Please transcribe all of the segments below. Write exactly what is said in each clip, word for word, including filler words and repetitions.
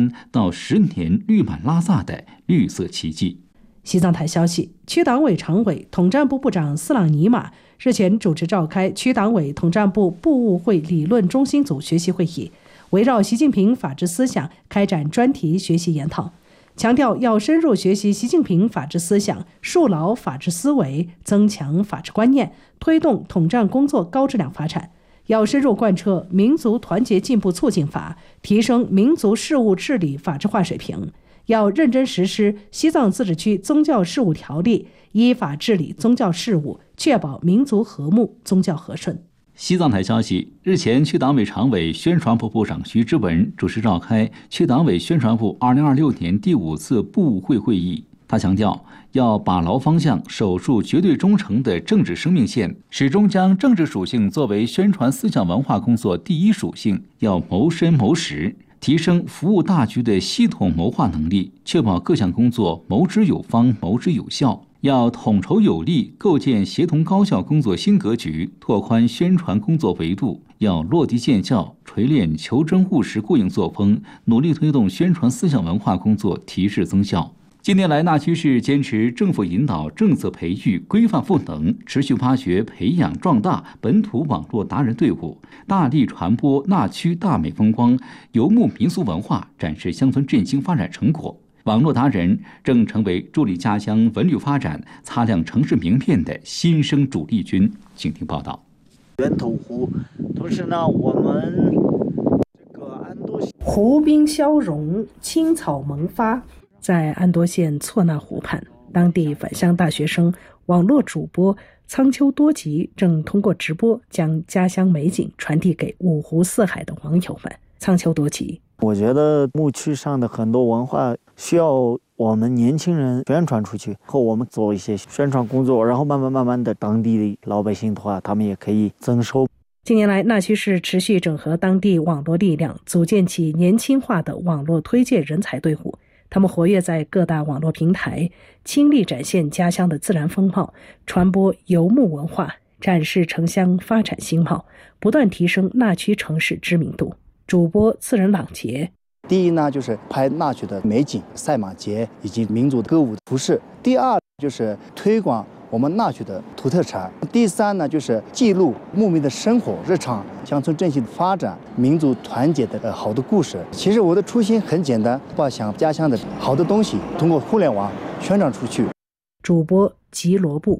三到十年绿满拉萨的绿色奇迹。 西藏台消息，区党委常委、统战部部长斯朗尼玛日前主持召开区党委统战部部务会理论中心组学习会议，围绕习近平法治思想开展专题学习研讨，强调要深入学习习近平法治思想，树牢法治思维，增强法治观念，推动统战工作高质量发展。要深入贯彻民族团结进步促进法，提升民族事务治理法治化水平。要认真实施西藏自治区宗教事务条例，依法治理宗教事务，确保民族和睦、宗教和顺。 西藏台消息，日前区党委常委、宣传部部长徐之文主持召开区党委宣传部二零二六年第五次部务会会议。他强调，要把牢方向，守住绝对忠诚的政治生命线，始终将政治属性作为宣传思想文化工作第一属性，要谋深谋实，提升服务大局的系统谋划能力，确保各项工作谋之有方、谋之有效。要统筹有力，构建协同高效工作新格局，拓宽宣传工作维度。要落地见效，锤炼求真务实过硬作风，努力推动宣传思想文化工作提质增效。近年来，纳区市坚持政府引导、政策培育、规范赋能，持续发掘、培养、壮大本土网络达人队伍，大力传播纳区大美风光、游牧民俗文化，展示乡村振兴发展成果。网络达人正成为助力家乡文旅发展、擦亮城市名片的新生主力军。请听报道。 源头湖，同时呢，我们这个安多县湖滨消融，青草萌发。在安多县错那湖畔，当地返乡大学生、网络主播苍丘多吉正通过直播将家乡美景传递给五湖四海的网友们。苍丘多吉， 我觉得牧区上的很多文化需要我们年轻人宣传出去，和我们做一些宣传工作，然后慢慢慢慢的当地的老百姓的话，他们也可以增收。 近年来，纳区市持续整合当地网络力量，组建起年轻化的网络推介人才队伍。他们活跃在各大网络平台，倾力展现家乡的自然风貌，传播游牧文化，展示城乡发展新貌，不断提升纳区城市知名度。主播次仁朗杰， 第一呢，就是拍纳区的美景、赛马节以及民族歌舞服饰；第二就是推广我们纳区的土特产；第三呢，就是记录牧民的生活日常、乡村振兴的发展、民族团结的好的故事。其实我的初心很简单，把想家乡的好的东西通过互联网宣传出去。 主播吉罗布，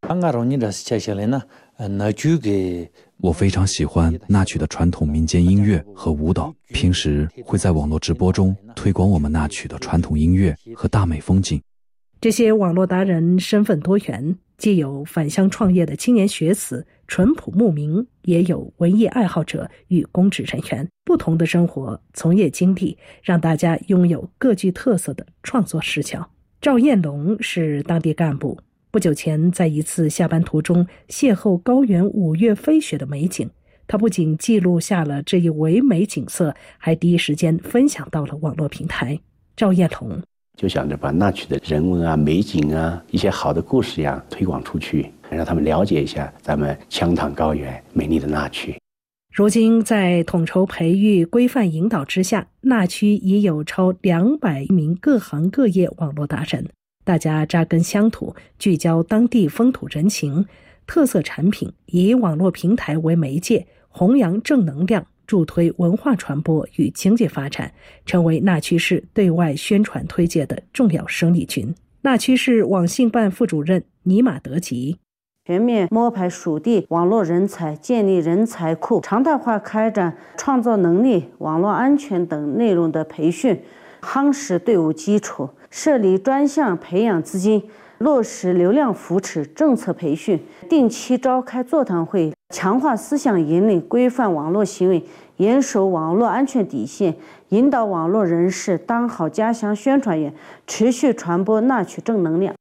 我非常喜欢纳曲的传统民间音乐和舞蹈，平时会在网络直播中推广我们纳曲的传统音乐和大美风景。 这些网络达人身份多元，既有返乡创业的青年学子、淳朴牧民，也有文艺爱好者与公职人员。不同的生活从业经历，让大家拥有各具特色的创作视角。赵彦龙是当地干部，不久前在一次下班途中邂逅高原五月飞雪的美景，他不仅记录下了这一唯美景色，还第一时间分享到了网络平台。赵彦龙就想着把纳曲的人文啊、美景啊、一些好的故事呀推广出去，让他们了解一下咱们羌塘高原美丽的纳曲。 如今在统筹培育、规范引导之下，纳区已有超两百名各行各业网络达人，大家扎根乡土，聚焦当地风土人情、特色产品，以网络平台为媒介，弘扬正能量，助推文化传播与经济发展，成为纳区市对外宣传推介的重要生力军。纳区市网信办副主任尼玛德吉， 全面摸排属地网络人才，建立人才库，常态化开展创造能力、网络安全等内容的培训，夯实队伍基础，设立专项培养资金，落实流量扶持政策培训，定期召开座谈会，强化思想引领，规范网络行为，严守网络安全底线，引导网络人士当好家乡宣传员，持续传播纳曲正能量。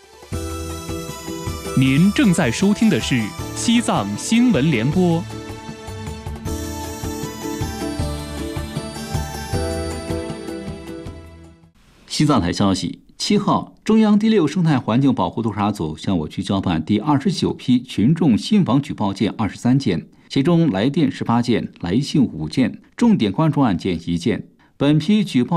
您正在收听的是西藏新闻联播。 西藏台消息，七号，中央第六生态环境保护督察组向我区交办第二十九批群众信访举报件二十三件，其中来电十八件，来信五件，重点关注案件一件。本批举报